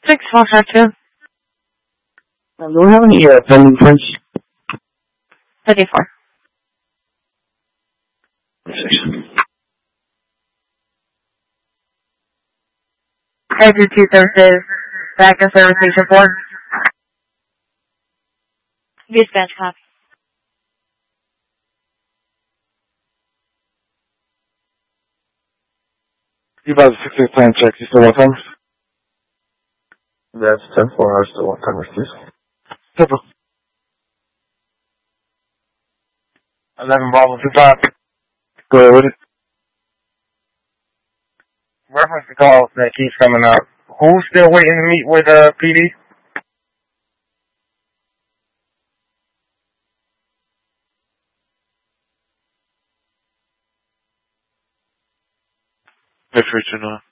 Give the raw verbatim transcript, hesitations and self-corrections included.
six, four five two. Um, do we have any uh, pending prints? thirty-four. Six. Exit two services. Back to service station four. Dispatch copy. You about the six six plan check. You still want time? That's ten four hours. Still want timers, please. Simple. eleven Bravo two five. Go ahead with it. Reference the call that keeps coming up. Who's still waiting to meet with uh, P D? Victory two nine.